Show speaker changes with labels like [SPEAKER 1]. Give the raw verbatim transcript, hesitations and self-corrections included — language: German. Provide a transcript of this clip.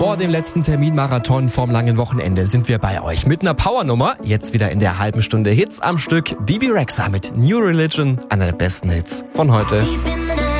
[SPEAKER 1] Vor dem letzten Terminmarathon vorm langen Wochenende sind wir bei euch mit einer Powernummer. Jetzt wieder in der halben Stunde Hits am Stück. Bebe Rexha mit New Religion, einer der besten Hits von heute.